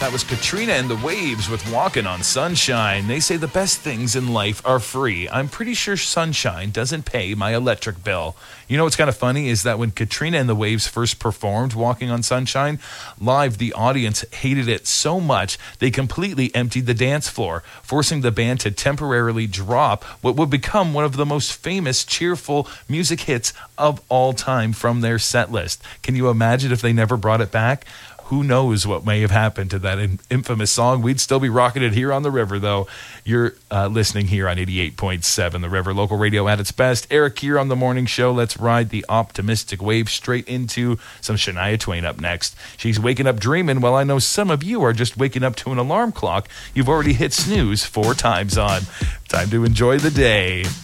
That was Katrina and the Waves with Walking on Sunshine. They say the best things in life are free. I'm pretty sure sunshine doesn't pay my electric bill. You know what's kind of funny is that when Katrina and the Waves first performed Walking on Sunshine, live the audience hated it so much they completely emptied the dance floor, forcing the band to temporarily drop what would become one of the most famous cheerful music hits of all time from their set list. Can you imagine if they never brought it back? Who knows what may have happened to that infamous song? We'd still be rocking it here on the River, though. You're listening here on 88.7, the River, local radio at its best. Eric here on the morning show. Let's ride the optimistic wave straight into some Shania Twain up next. She's waking up dreaming. Well, I know some of you are just waking up to an alarm clock you've already hit snooze 4 times on. Time to enjoy the day.